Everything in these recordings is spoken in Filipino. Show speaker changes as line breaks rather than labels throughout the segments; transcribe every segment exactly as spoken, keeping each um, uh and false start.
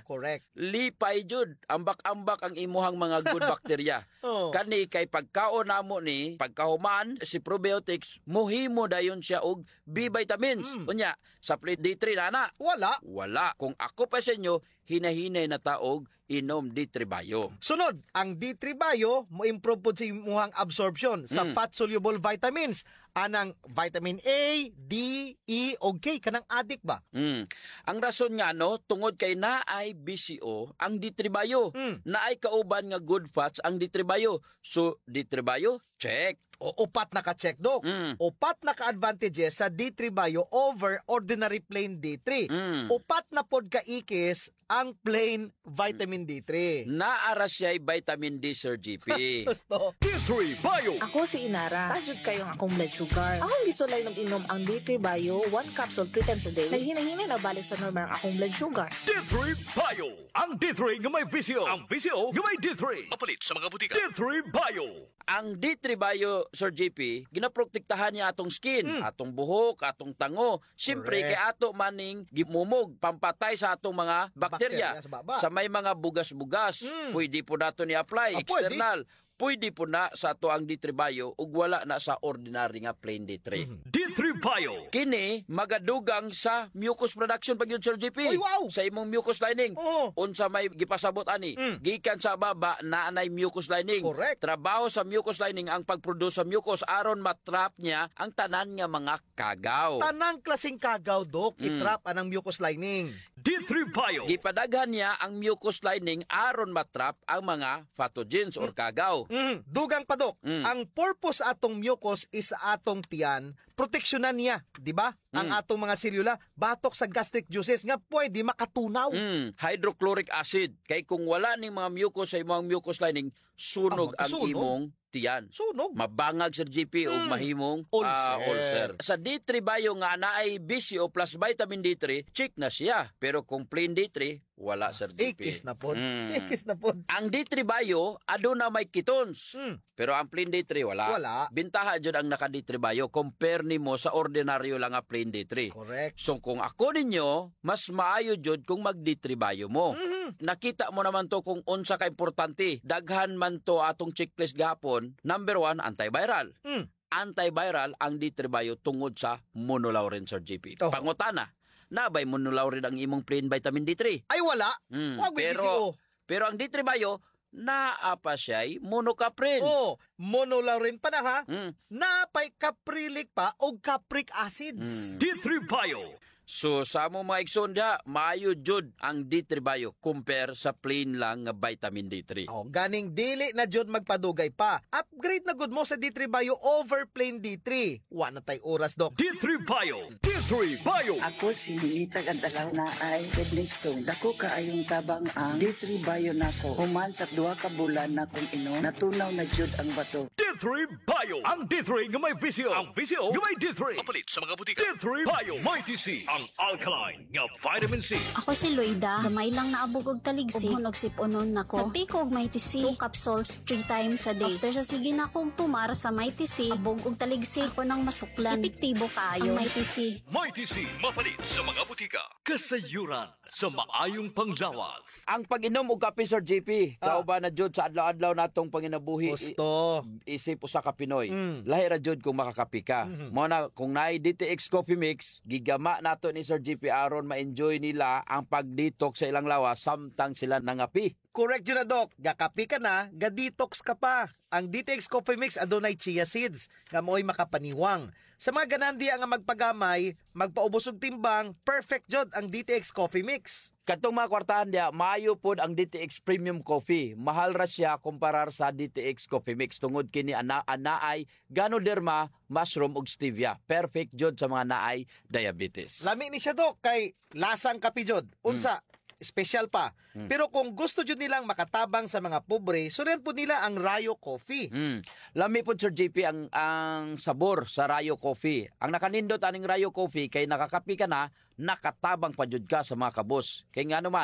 Correct.
Lipay jud, ambak-ambak ang imuhang mga good bacteria.
Oh.
Kani kay pagkaon namo ni, pagkahuman si probiotics, muhimo dayon siya og B vitamins.
Mm.
Unya, sa D three na na.
Wala.
Wala. Kung ako pa sa inyo, hinahinay na taog inom D three Bio.
Sunod, ang D three Bio mo improve po sa imuhang absorption sa
Mm.
fat-soluble vitamins. Anang vitamin A, D, E, o K. Kanang adik ba?
Mm. Ang rason nga no, tungod kay naay B C O ang D three Bio.
Mm.
Naay kauban nga good fats ang D three Bio. So D three Bio, check.
O upat na ka-check, Dok.
Mm.
Upat na ka-advantages sa D three Bio over ordinary plain D three.
Mm.
Upat na pod ka-ikis ang plain vitamin D three.
Naara siya'y vitamin D, Sir G P.
Gusto.
D three Bio.
Ako si Inara. Tajud kayong akong blood sugar. Akong gisulay ng inom ang D three Bio, one capsule three times a day. Naghinay-hinay na balik sa normal ang akong blood sugar.
D three Bio. Ang D three nga may V C O. Ang V C O nga may D three. Mapalit sa mga butika. D three Bio.
Ang D three Bio, Sir G P, ginaprotektahan niya atong skin, atong buhok, atong tango. Siyempre,
Correct.
kay ato maning gimumog, pampatay sa atong mga bakterya.
Bakterya sa baba.
Sa may mga bugas-bugas,
Mm.
pwede po nato ni-apply,
Ah,
external. Pwede po na sa ato ang D three Bio ug wala na sa ordinary nga plain D three.
D three Bio.
Kini magadugang sa mucus production pag yun, Sir G P.
Oy, wow!
Sa imong mucus lining.
Oo.
Unsa may gipasabot ani?
Mm.
Gikan sa baba naanay mucus lining.
Correct.
Trabaho sa mucus lining ang pagproduce sa mucus aron matrap niya ang tanan nga mga kagaw.
Tanang klaseng kagaw, Dok.
Mm.
Itrap anang mucus lining.
D three Bio.
Gipadaghan niya ang mucus lining aron matrap ang mga pathogens or kagaw.
Mm. Dugang pa, Dok.
Mm.
Ang purpose atong mucus is sa atong tiyan, proteksyonan niya, di ba? Ang
Mm.
atong mga selula, batok sa gastric juices nga pwede makatunaw.
Mm, hydrochloric acid. Kay kung wala ning mga mucus sa imong mucus lining, sunog
Ah,
ang
magkasunog?
imong tiyan.
Sunog.
Mabangag, Sir G P, o
Mm.
mahimong
Ulcer.
ah, ulcer. Sa D three Bio nga naay B C O plus vitamin D three, check na siya. Pero kung plain D three, wala, Sir G P.
Ikis na pod.
Mm.
Ikis na pod.
Ang D three Bio, aduna may ketones.
Mm.
Pero ang plain D three, wala.
Wala.
Bintaha dyan ang naka-D three Bio, compare nimo sa ordinaryo lang nga plain D three.
Correct.
So kung ako ninyo, mas maayo jud kung mag-D three Bio mo.
Mhm.
Nakita mo naman to kung unsa ka importante. Daghan man to atong checklist gahapon. Number one, antiviral.
Mm.
Antiviral ang D three Bio tungod sa monolaurin, Sir G P.
Oh.
Pangutana, nabay monolaurin ang imong plain vitamin D three?
Ay, wala.
Mm,
Wag with B C O.
pero, pero ang D three Bio, naa pa siya'y monocaprin.
Oh, monolaurin pa na ha.
Mm.
Napay caprilic pa o capric acids.
Mm.
D three Bio.
So sa mo mga igsoon diha, maayo jud ang D three Bio compare sa plain lang nga vitamin D three.
Oh, ganing dili na jud magpadugay pa. Upgrade na gud mo sa D three Bio over plain D three. Wa na tay oras, Dok.
D three Bio. D three Bio.
Ako si Ninita Gandalaw na ay kidney stone. Dako kaayong tabang ang D three Bio nako. Human sa duha ka bulan na kung ino, natunaw na jud ang bato.
D three Bio. Ang D three nga may V C O. Ang V C O nga may D three. Mapalit sa mga butika. D three Bio. May T C. Ang alkaline nga vitamin C.
Ako si Loida, gamay lang naabog og taligsi. Ubon og siponon nako. Hati ko og may tisi. Two capsules three times a day. After sa sige na kong tumar sa may tisi, abog og taligsi ako nang masuklan. Epektibo kaayo ang may tisi.
May T C. Mapalit sa mga butika. Kasayuran sa maayong panglawas.
Ang pag-inom og kape, Sir G P,
Ah.
kauban na jud sa adlaw-adlaw natong panginabuhi.
Gusto.
I- isip usa ka Pinoy.
Mm.
Lahi ra jud kung makakapi ka.
Mhm.
Mo na kung naay D T X Coffee Mix, gigama nato ni Sir G P aron ma-enjoy nila ang pag-detox sa ilang lawas samtang sila nangapi.
Correct yun na, Dok. Gakapi ka na, ga-detox ka pa. Ang D T X Coffee Mix adunay chia seeds, nga mo'y makapaniwang. Sa mga ganandi ang magpagamay, magpaubos og timbang, perfect jud ang D T X Coffee Mix.
Katong mga kwartahan dia, maayo pod ang D T X Premium Coffee. Mahal ra siya kumparar sa D T X Coffee Mix tungod kini ana anaay Ganoderma, mushroom ug stevia. Perfect jud sa mga naay diabetes.
Lami ni siya, Dok, kay lasang kapi jud. Unsa? Special pa. Pero kung gusto jud nilang makatabang sa mga pobre, sunen po nila ang Rayo Coffee.
Mm. Lami po, Sir J P, ang, ang sabor sa Rayo Coffee. Ang nakanindot aning Rayo Coffee, kay nakakapi ka na, nakatabang pa jud ka sa mga kabos. Kay nga naman,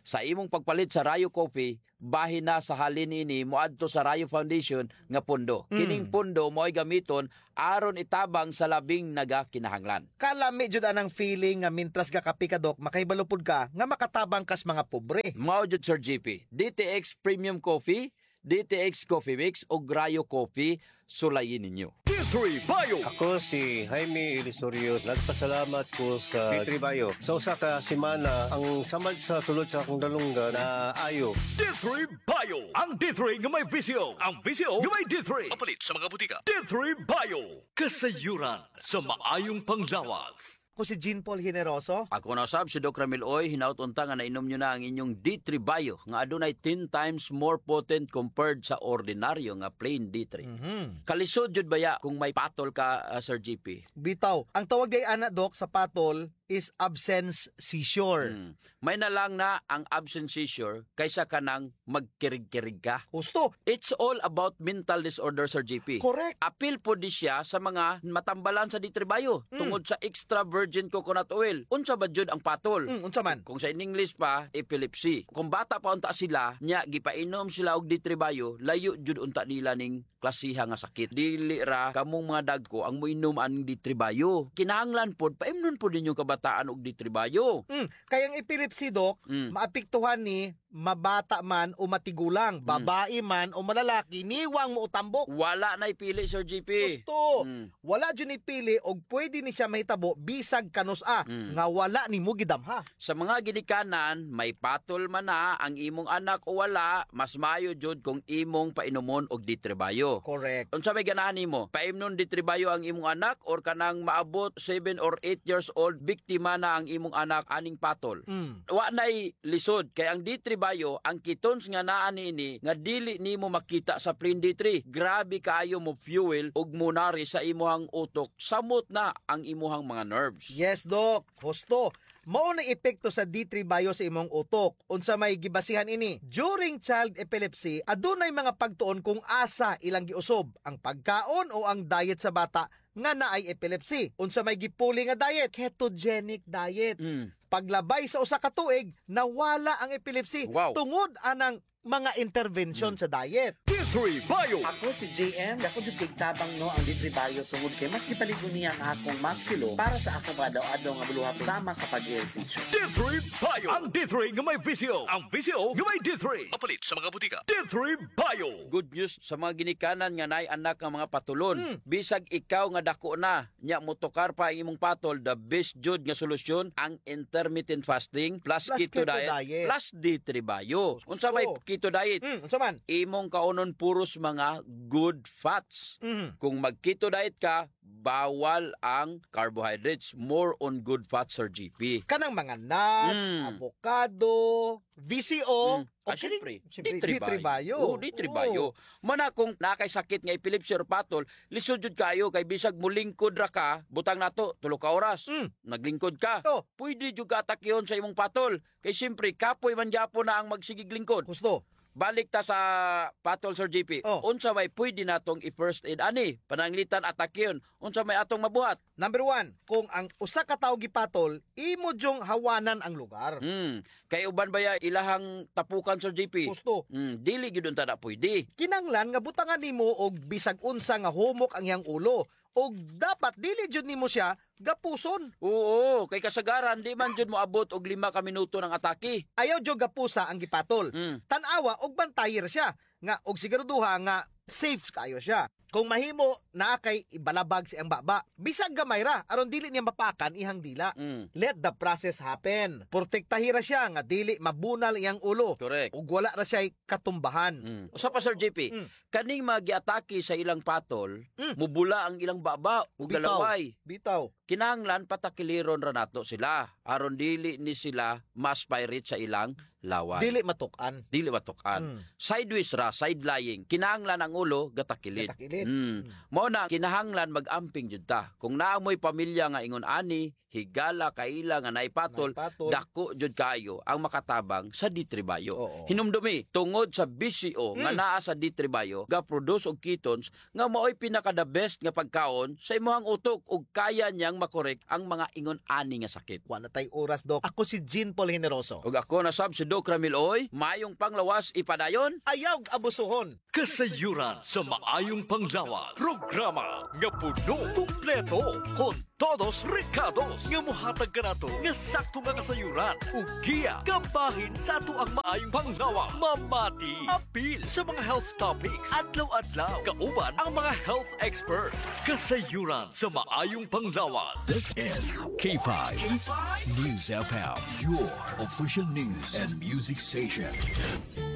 Sa imong pagpalit sa Rayo Coffee, bahin na sa halin ini moadto sa Rayo Foundation nga pondo.
Mm.
Kining pondo mo'y gamiton aron itabang sa labing nagakinahanglan.
Kalami jud anang feeling nga mintras ga kapi ka dok, makaibalupod ka nga makatabang kas mga pobre.
Mao jud Sir G P, D T X Premium Coffee, D T X Coffee Mix o Rayo Coffee, sulayin ninyo.
D three Bio.
Ako si Jaime Ilisorio. Nagpasalamat ko sa D three Bio. Sa usa ka semana, ang samad sa sulod sa akong dalunggan na ayo.
D three Bio. Ang D three nga may visio. Ang visio nga may D three. Papalit sa mga butika. D three Bio. Kasayuran sa maayong panglawas.
Ko si Jean Paul Generoso.
Ako na usab si Doc Ramil Oy, hinaut-unta nga nainom nyo na ang inyong D three Bio nga adunay ten times more potent compared sa ordinaryo nga plain D three.
Mhm.
Kalisod jud baya kung may patol ka, uh, Sir G P.
Bitaw, ang tawag day ana dok sa patol is absence seizure.
Hmm. May na lang na ang absent seizure kaysa kanang magkirig-kirig ka.
Gusto.
It's all about mental disorder, Sir G P.
Correct.
Apil po di siya sa mga matambalan sa D three Bio
Mm.
tungod sa extra virgin coconut oil. Unsa ba jud ang patol?
Mm, unsa man?
Kung sa in English pa, epilepsy. Kung bata pa unta sila, nya gipainom sila og D three Bio, layo jud unta nila ning klasiha nga sakit. Dili ra kamong mga dagko ang moinom aning D three Bio. Kinahanglan pod paimnon pod ninyo kabataan og D three Bio.
Mm, kayang epilepsy dok,
Mm.
maapektuhan ni mabata man o matigulang, babae man o malalaki, niwang mo utambok.
Wala na ipili, Sir G P.
Gusto.
Mm.
Wala dyan ipili og pwede ni siya mahitabo bisag kanus a
Mm.
nga wala ni mo gidamha.
Sa mga ginikanan, may patol man na ang imong anak o wala, mas maayo jud kung imong painomon og D three Bio.
Correct.
Unsa may ganahan nimo? Paimnon D three Bio ang imong anak or kanang maabot seven or eight years old biktima na ang imong anak aning patol?
Mm.
Wa nay lisod kay ang D three Bio ang ketons nga naa niini nga dili nimo makita sa plain D three. Grabe kaayo mo fuel ug munari sa imuhang utok. Samot na ang imuhang mga nerves.
Yes, Dok. Husto. Mao na epekto sa D three Bio sa imong utok. Unsa may gibasihan ini? During child epilepsy, adunay mga pagtuon kung asa ilang giusob, ang pagkaon o ang diet sa bata nga naay epilepsy. Unsa may gipuli nga diet? Ketogenic diet.
Mm.
Paglabay sa usa ka tuig, nawala ang epilepsy
Wow.
tungod anang mga intervention sa diet.
D three Bio.
Ako si J M, ako jud kay tabang no ang D three Bio tungod kay mas gipaligon niya ang akong maskilo para sa akong adlaw-adlaw nga buluhat sama sa pag-ehersisyo.
D three Bio. Ang D three nga may visio. Ang visio nga may D three. Papalit sa mga butika. D three Bio.
Good news sa mga ginikanan nga naay anak nga mga patulon.
Hmm.
Bisag ikaw nga dako na, nya motokar pa ang imong patol, the best jud nga solusyon ang intermittent fasting plus,
Plus
keto,
keto
diet,
diet.
plus D three Bio.
Gusto.
Unsa may keto diet?
Mm, unsa man?
Imong kaunon puros mga good fats.
Mhm.
Kung mag-keto diet ka, bawal ang carbohydrates. More on good fats, Sir G P.
Kanang mga nuts,
Mm.
avocado, V C O,
Mm.
o
Ah, syempre,
syempre,
D three
D three Bio.
Oo, D three Bio. Mana kung nakay sakit nga epilepsy or patol, lisod jud kayo kay bisag mulingkod ra ka, butang nato tulo ka oras.
Mm.
Naglingkod ka.
Oh.
Pwede jud ka atakyon sa imong patol. Kay syempre kapoy man gyapon na ang magsigig lingkod.
Gusto.
Balik ta sa patol, Sir G P.
Oh.
Unsa may pwede natong i-first aid ani? Pananglitan atakyon. Unsa may atong mabuhat?
Number one, kung ang usa ka tawo gipatol, imo jong hawanan ang lugar.
Hmm. Kay uban baya ilahang tapukan, Sir G P.
Gusto.
Hmm, dili gyud unta na pwede.
Kinanglan nga butangan nimo og bisag unsa nga humok ang iyang ulo. Og dapat dili jud nimo siya gapuson.
Oo, kay kasagaran di man jud mo abot og lima ka minuto ng atake.
Ayaw jud gapusa ang gipatol.
Hmm.
Tanawa og bantayer siya nga og siguraduha nga safe kayo siya. Kung mahimo na kay ibalabag si ang baba, bisag gamay ra aron dili niya mapakan ihang dila.
Mm.
Let the process happen. Protektahira siya nga dili mabunal iyang ulo.
Correct.
Ug wala ra siya katumbahan.
Mm. Usa pa, Sir J P,
Mm.
kaning magiatake sa ilang patol,
Mm.
mubula ang ilang baba ug
Bitaw.
galaway.
Bitaw.
Kinahanglan patakiliron ra nato sila aron dili ni sila mas pirate sa ilang laway.
Dili matukan.
Dili matukan.
Mm.
Sideways ra, side lying. Kinahanglan ang ulo gatakilit.
Gatakilit. sakit.
Mm. Mao na kinahanglan mag-amping jud ta. Kung naamoy pamilya nga ingon ani, higala kaila nga naipatol,
Naipatol.
dako jud kayo ang makatabang sa D three Bio.
Oo.
Hinumdumi tungod sa B C O nga
Mm.
naa sa D three Bio, ga produce og ketones nga mao'y pinaka the best nga pagkaon sa imong utok ug kaya niyang makorek ang mga ingon ani nga sakit.
Wala tay oras, Dok. Ako si Jean Paul Generoso.
Ug ako na sab si Doc Ramil Oy, mayong panglawas ipadayon.
Ayaw abusuhon.
Kasayuran sa maayong panglawas. Programa nga puno, kumpleto, kon todos recados nga mohatag kanato nga sakto nga kasayuran ug giya kabahin sa ato ang maayong panglawas. Mamati apil sa mga health topics adlaw-adlaw kauban ang mga health experts. Kasayuran sa maayong panglawas.
This is K five. K five News F M, your official news and music station.